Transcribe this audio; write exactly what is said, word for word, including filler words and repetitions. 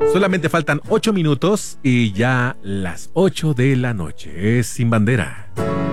Solamente faltan ocho minutos y ya las ocho de la noche. Es Sin Bandera.